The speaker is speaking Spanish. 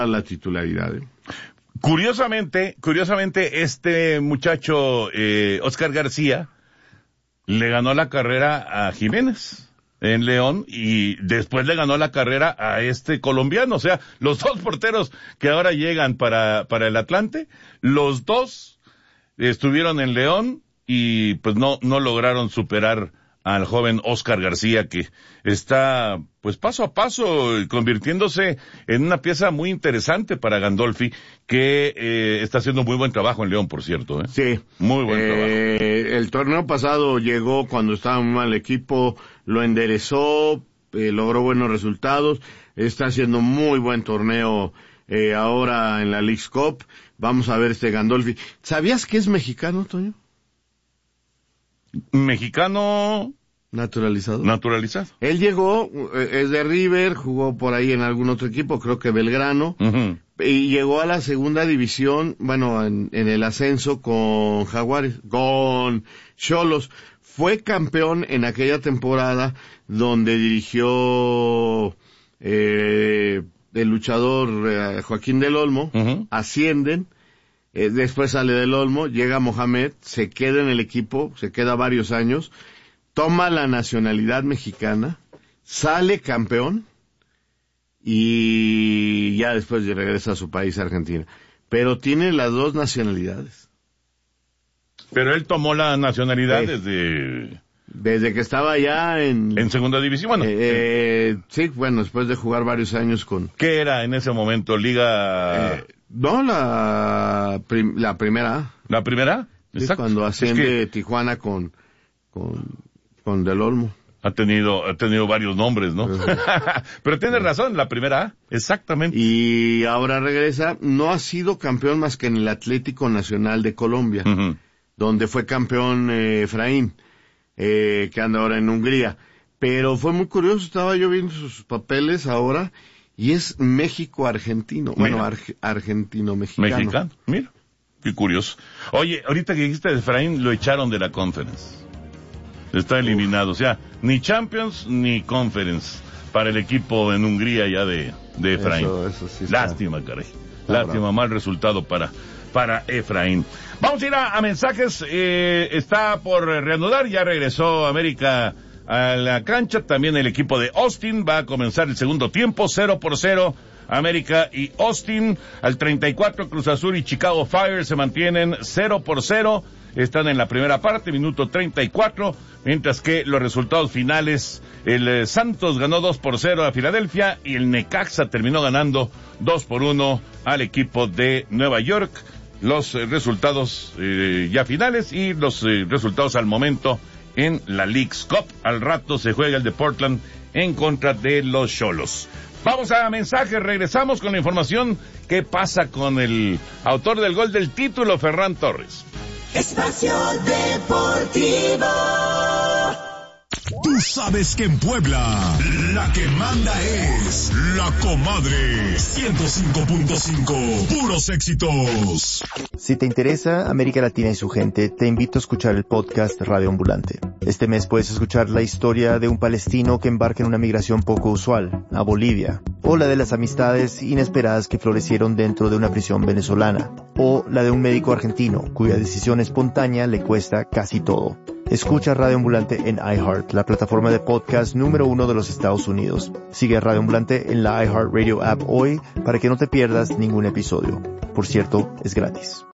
la titularidad. Curiosamente, este muchacho, Oscar García, le ganó la carrera a Jiménez en León y después le ganó la carrera a este colombiano. O sea, los dos porteros que ahora llegan para el Atlante, los dos estuvieron en León y pues no lograron superar al joven Oscar García, que está pues paso a paso convirtiéndose en una pieza muy interesante para Gandolfi, que está haciendo muy buen trabajo en León, por cierto. Sí. Muy buen trabajo. El torneo pasado llegó cuando estaba muy mal el equipo, lo enderezó, logró buenos resultados, está haciendo muy buen torneo ahora en la Leagues Cup. Vamos a ver Gandolfi. ¿Sabías que es mexicano, Toño? Mexicano naturalizado. Él llegó, es de River, jugó por ahí en algún otro equipo, creo que Belgrano, y llegó a la segunda división, bueno, en el ascenso con Jaguares, con Xolos. Fue campeón en aquella temporada donde dirigió el luchador Joaquín del Olmo, ascienden. Después sale del Olmo, llega Mohamed, se queda en el equipo, se queda varios años, toma la nacionalidad mexicana, sale campeón y ya después regresa a su país, Argentina. Pero tiene las dos nacionalidades. Pero él tomó la nacionalidad desde que estaba ya en segunda división. Bueno, sí, bueno, después de jugar varios años con... ¿Qué era en ese momento? Liga... No, la primera A. ¿La primera? Sí, exacto. Cuando asciende Tijuana con Del Olmo. Ha tenido varios nombres, ¿no? Pero tiene razón, la primera A, exactamente. Y ahora regresa, no ha sido campeón más que en el Atlético Nacional de Colombia, donde fue campeón Efraín, que anda ahora en Hungría. Pero fue muy curioso, estaba yo viendo sus papeles ahora, y es México-argentino, bueno, argentino-mexicano. Mira, qué curioso. Oye, ahorita que dijiste de Efraín, lo echaron de la Conference. Está eliminado, o sea, ni Champions ni Conference para el equipo en Hungría ya de Efraín. Eso sí está. Lástima, caray. Lástima, mal resultado para Efraín. Vamos a ir a mensajes. Está por reanudar, ya regresó América a la cancha. También el equipo de Austin va a comenzar el segundo tiempo, 0-0. América y Austin. Al 34, Cruz Azul y Chicago Fire se mantienen 0-0. Están en la primera parte, minuto 34, mientras que los resultados finales, el Santos ganó 2-0 a Filadelfia y el Necaxa terminó ganando 2-1 al equipo de Nueva York. Los resultados ya finales y los resultados al momento en la Leagues Cup. Al rato se juega el de Portland en contra de los Xolos. Vamos a mensajes, regresamos con la información. ¿Qué pasa con el autor del gol del título, Ferran Torres? Espacio Deportivo. Tú sabes que en Puebla la que manda es La Comadre 105.5, puros éxitos. Si te interesa América Latina y su gente, te invito a escuchar el podcast Radio Ambulante. Este mes puedes escuchar la historia de un palestino que embarca en una migración poco usual, a Bolivia, o la de las amistades inesperadas que florecieron dentro de una prisión venezolana, o la de un médico argentino cuya decisión espontánea le cuesta casi todo. Escucha Radio Ambulante en iHeart, la plataforma de podcast número 1 de los Estados Unidos. Sigue a Radio Ambulante en la iHeart Radio app hoy para que no te pierdas ningún episodio. Por cierto, es gratis.